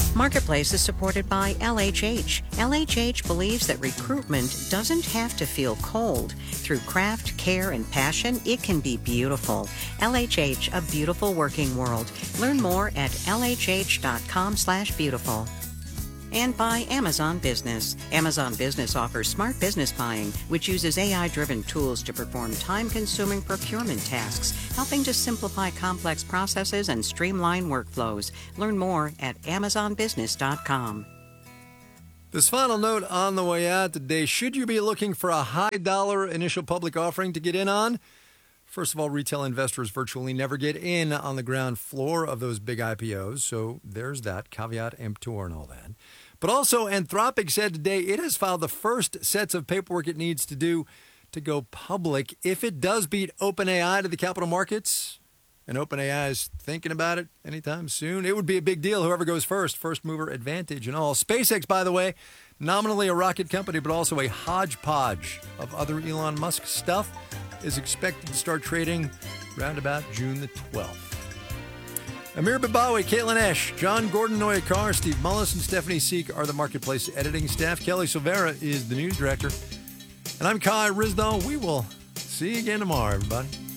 Marketplace is supported by LHH. LHH believes that recruitment doesn't have to feel cold. Through craft, care, and passion, it can be beautiful. LHH, a beautiful working world. Learn more at lhh.com/beautiful. And by Amazon Business. Amazon Business offers smart business buying, which uses AI-driven tools to perform time-consuming procurement tasks, helping to simplify complex processes and streamline workflows. Learn more at amazonbusiness.com. This final note on the way out today, should you be looking for a high-dollar initial public offering to get in on? First of all, retail investors virtually never get in on the ground floor of those big IPOs, so there's that, caveat emptor and all that. But also, Anthropic said today it has filed the first sets of paperwork it needs to do to go public. If it does beat OpenAI to the capital markets, and OpenAI is thinking about it anytime soon, it would be a big deal, whoever goes first mover advantage and all. SpaceX, by the way, nominally a rocket company, but also a hodgepodge of other Elon Musk stuff, is expected to start trading around about June the 12th. Amir Babawi, Caitlin Esch, John Gordon, Noya Carr, Steve Mullis, and Stephanie Seek are the Marketplace editing staff. Kelly Silvera is the news director. And I'm Kai Ryssdal. We will see you again tomorrow, everybody.